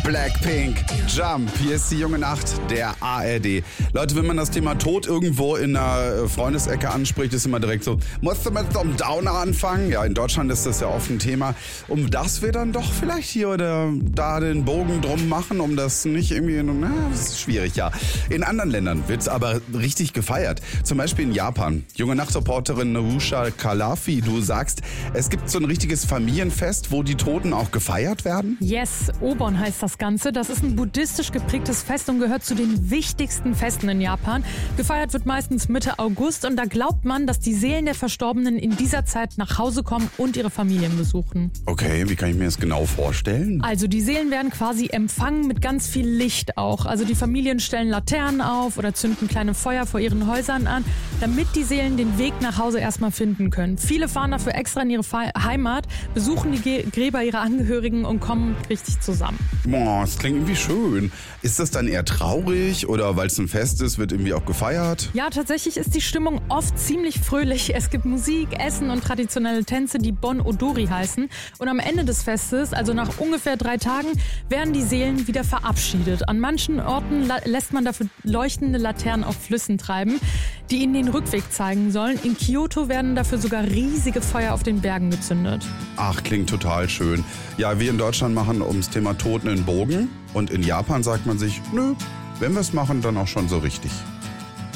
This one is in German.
Blackpink, Jump. Hier ist die junge Nacht der ARD. Leute, wenn man das Thema Tod irgendwo in einer Freundesecke anspricht, ist immer direkt so, musst du mit so einem Downer anfangen? Ja, in Deutschland ist das ja oft ein Thema. Um das wir dann doch vielleicht hier oder da den Bogen drum machen, um das nicht irgendwie, das ist schwierig, ja. In anderen Ländern wird es aber richtig gefeiert. Zum Beispiel in Japan. Junge Nachtreporterin Narusha Kalafi, du sagst, es gibt so ein richtiges Familienfest, wo die Toten auch gefeiert werden? Yes, Obon heißt das Ganze. Das ist ein buddhistisch geprägtes Fest und gehört zu den wichtigsten Festen in Japan. Gefeiert wird meistens Mitte August und da glaubt man, dass die Seelen der Verstorbenen in dieser Zeit nach Hause kommen und ihre Familien besuchen. Okay, wie kann ich mir das genau vorstellen? Also die Seelen werden quasi empfangen mit ganz viel Licht auch. Also die Familien stellen Laternen auf oder zünden kleine Feuer vor ihren Häusern an, damit die Seelen den Weg nach Hause erstmal finden können. Viele fahren dafür extra in ihre Heimat, besuchen die Gräber ihrer Angehörigen und kommen richtig zusammen. Boah, das klingt irgendwie schön. Ist das dann eher traurig oder weil es ein Fest ist, wird irgendwie auch gefeiert? Ja, tatsächlich ist die Stimmung oft ziemlich fröhlich. Es gibt Musik, Essen und traditionelle Tänze, die Bon Odori heißen. Und am Ende des Festes, also nach ungefähr 3 Tagen, werden die Seelen wieder verabschiedet. An manchen Orten lässt man dafür leuchtende Laternen auf Flüssen treiben, die ihnen den Rückweg zeigen sollen. In Kyoto werden dafür sogar riesige Feuer auf den Bergen gezündet. Ach, klingt total schön. Ja, wir in Deutschland machen ums Thema Toten einen Bogen und in Japan sagt man sich, nö, wenn wir es machen, dann auch schon so richtig.